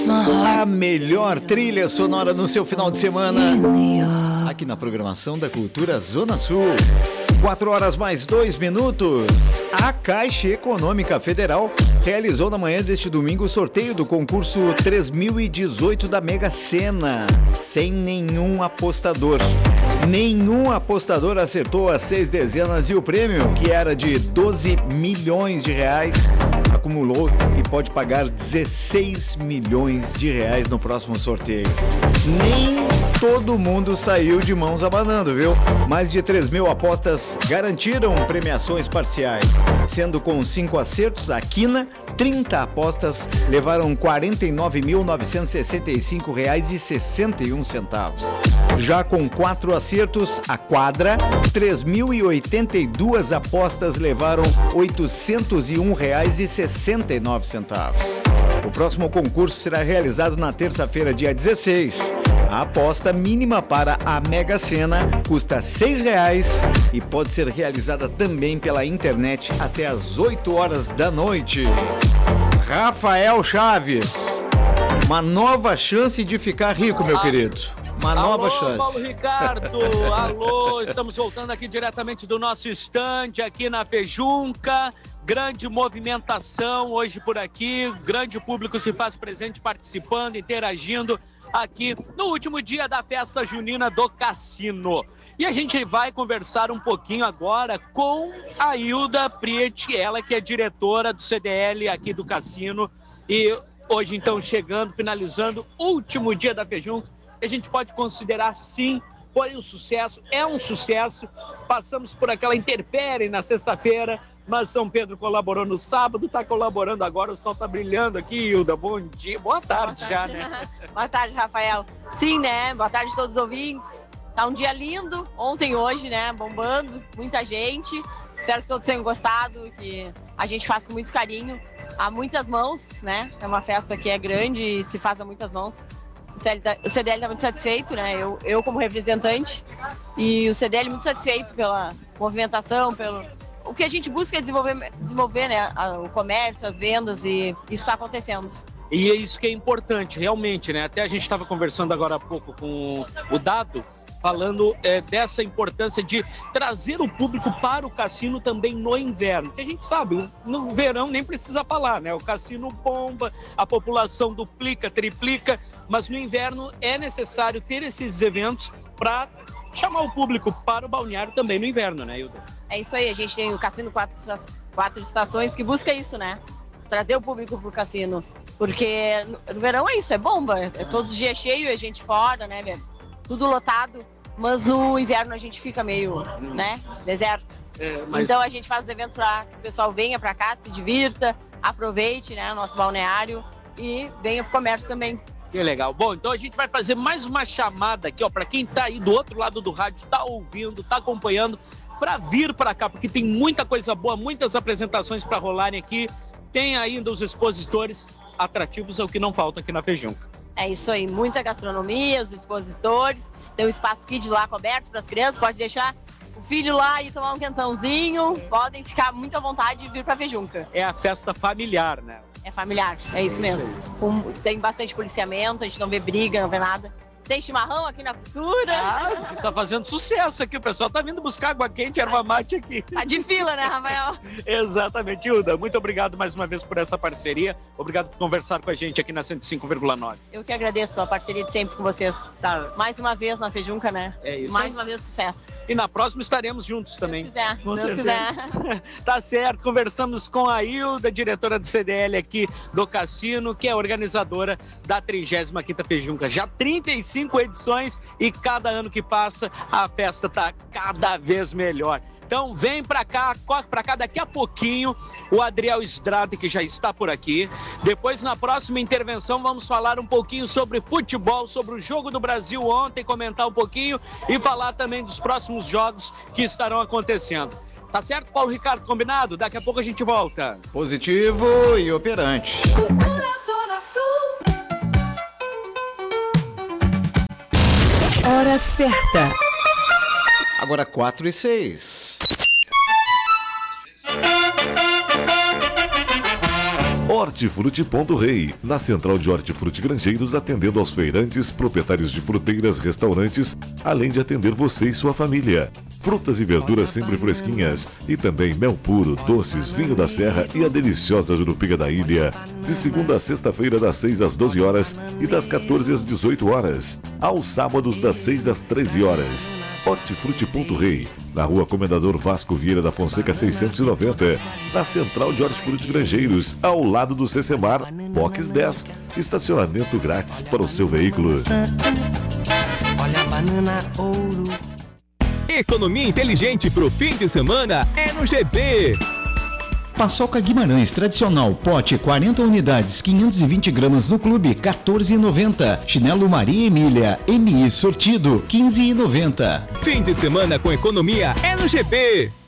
A melhor trilha sonora no seu final de semana, aqui na programação da Cultura Zona Sul. 4 horas mais 2 minutos. A Caixa Econômica Federal realizou na manhã deste domingo o sorteio do concurso 3018 da Mega Sena, sem nenhum apostador. Nenhum apostador acertou as 6 dezenas e o prêmio, que era de 12 milhões de reais, acumulou e pode pagar 16 milhões de reais no próximo sorteio. Nem todo mundo saiu de mãos abanando, viu? Mais de 3 mil apostas garantiram premiações parciais, sendo com 5 acertos a quina, 30 apostas levaram R$ 49.965,61. Já com 4 acertos, a quadra, 3.082 apostas levaram R$ 801,69. O próximo concurso será realizado na terça-feira, dia 16. A aposta mínima para a Mega Sena custa R$ 6 e pode ser realizada também pela internet até às 8 horas da noite. Rafael Chaves, uma nova chance de ficar rico, meu querido. Uma nova chance. Paulo Ricardo, alô, estamos voltando aqui diretamente do nosso estande aqui na Fejunca. Grande movimentação hoje por aqui, grande público se faz presente participando, interagindo aqui no último dia da festa junina do Cassino. E a gente vai conversar um pouquinho agora com a Hilda Prietti, ela que é diretora do CDL aqui do Cassino. E hoje então chegando, finalizando, último dia da Fejunca, a gente pode considerar sim, foi um sucesso, é um sucesso. Passamos por aquela intempérie na sexta-feira, mas São Pedro colaborou no sábado, está colaborando agora, o sol está brilhando aqui, Hilda. Bom dia, boa tarde já, né? Boa tarde, Rafael. Sim, né? Boa tarde a todos os ouvintes. Tá um dia lindo, ontem e hoje, né? Bombando, muita gente. Espero que todos tenham gostado, que a gente faz com muito carinho, a muitas mãos, né? É uma festa que é grande e se faz a muitas mãos. O CDL está muito satisfeito, né? Eu como representante, e o CDL muito satisfeito pela movimentação, pelo... O que a gente busca é desenvolver, né? O comércio, as vendas, e isso está acontecendo. E é isso que é importante, realmente, né? Até a gente estava conversando agora há pouco com o Dado, falando dessa importância de trazer o público para o cassino também no inverno. Que a gente sabe, no verão nem precisa falar, né? O cassino bomba, a população duplica, triplica, mas no inverno é necessário ter esses eventos para chamar o público para o balneário também no inverno, né, Hilda? É isso aí, a gente tem o Cassino 4 estações que busca isso, né? Trazer o público para o cassino. Porque no verão é isso, é bomba, é todos os dias cheio, a gente fora, né, velho? Tudo lotado, mas no inverno a gente fica meio, né, deserto. Então a gente faz os eventos para que o pessoal venha para cá, se divirta, aproveite, né, o nosso balneário e venha pro comércio também. Que legal. Bom, então a gente vai fazer mais uma chamada aqui, ó, para quem tá aí do outro lado do rádio, tá ouvindo, tá acompanhando, para vir para cá, porque tem muita coisa boa, muitas apresentações para rolarem aqui. Tem ainda os expositores atrativos, é o que não falta aqui na Fejunca. É isso aí, muita gastronomia, os expositores, tem um espaço kids lá coberto para as crianças, pode deixar o filho lá e tomar um quentãozinho, podem ficar muito à vontade de vir para a Fejunca. É a festa familiar, né? É familiar, é isso mesmo. Tem bastante policiamento, a gente não vê briga, não vê nada. Tem chimarrão aqui na cultura. Ah, tá fazendo sucesso aqui, o pessoal tá vindo buscar água quente, erva mate aqui. Tá de fila, né, Rafael? Exatamente, Hilda. Muito obrigado mais uma vez por essa parceria. Obrigado por conversar com a gente aqui na 105,9. Eu que agradeço a parceria de sempre com vocês. Tá. Mais uma vez na Fejunca, né? É isso. Mais uma vez sucesso. E na próxima estaremos juntos também. Deus quiser. Tá certo, conversamos com a Hilda, diretora do CDL aqui do Cassino, que é organizadora da 35ª Fejunca. Já 35 edições e cada ano que passa a festa tá cada vez melhor. Então vem pra cá, corre pra cá daqui a pouquinho o Adriel Estrada, que já está por aqui. Depois, na próxima intervenção, vamos falar um pouquinho sobre futebol, sobre o Jogo do Brasil ontem, comentar um pouquinho e falar também dos próximos jogos que estarão acontecendo. Tá certo, Paulo Ricardo? Combinado? Daqui a pouco a gente volta. Positivo e operante. Hora certa. Agora 4:06. Hortifruti.Rei, na central de Hortifruti Grangeiros, atendendo aos feirantes, proprietários de fruteiras, restaurantes, além de atender você e sua família. Frutas e verduras sempre fresquinhas e também mel puro, doces, vinho da serra e a deliciosa jurupiga da ilha. De segunda a sexta-feira, das 6 às 12 horas e das 14 às 18 horas. Aos sábados, das 6 às 13 horas. Hortifruti.Rei, na rua Comendador Vasco Vieira da Fonseca 690, na central de Hortifruti Grangeiros, ao lado do Cecemar, Box 10, estacionamento grátis para o seu veículo. Olha a banana ouro. Economia inteligente pro fim de semana é no GB. Paçoca Guimarães tradicional, pote 40 unidades, 520 gramas no clube, 14,90. Chinelo Maria Emília, MI sortido, 15,90. Fim de semana com economia é no GB.